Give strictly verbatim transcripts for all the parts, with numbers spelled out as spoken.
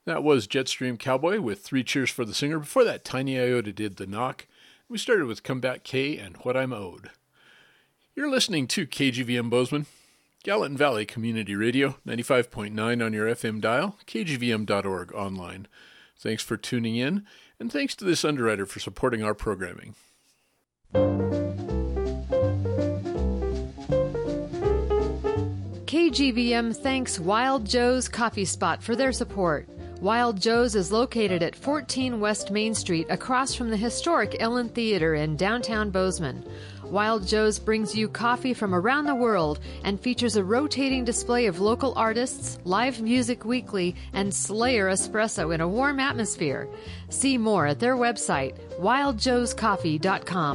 That was Jetstream Cowboy with Three Cheers for the Singer. Before that, Tiny Iota did The Knock. We started with Comeback K and What I'm Owed. You're listening to K G V M Bozeman, Gallatin Valley Community Radio, ninety-five point nine on your F M dial, k g v m dot org online. Thanks for tuning in, and thanks to this underwriter for supporting our programming. K G V M thanks Wild Joe's Coffee Spot for their support. Wild Joe's is located at fourteen West Main Street across from the historic Ellen Theater in downtown Bozeman. Wild Joe's brings you coffee from around the world and features a rotating display of local artists, live music weekly, and Slayer espresso in a warm atmosphere. See more at their website, wild joes coffee dot com.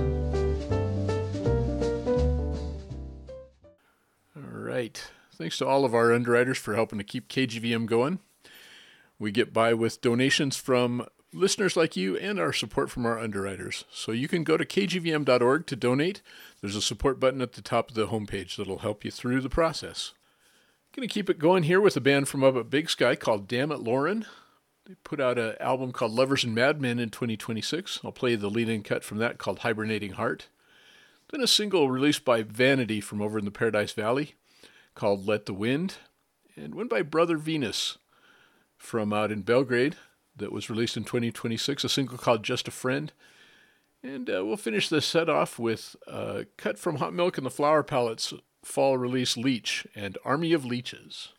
All right. Thanks to all of our underwriters for helping to keep K G V M going. We get by with donations from listeners like you and our support from our underwriters. So you can go to k g v m dot org to donate. There's a support button at the top of the homepage that'll help you through the process. Going to keep it going here with a band from up at Big Sky called Damn It Lauren. They put out an album called Lovers and Madmen in twenty twenty-six. I'll play the lead-in cut from that called Hibernating Heart. Then a single released by Vanity from over in the Paradise Valley called Let the Wind. And one by Brother Venus from out in Belgrade that was released in twenty twenty-six, a single called Just a Friend. And uh, we'll finish this set off with a cut from Hot Milk and the Flower Palettes' fall release Leech and Army of Leeches.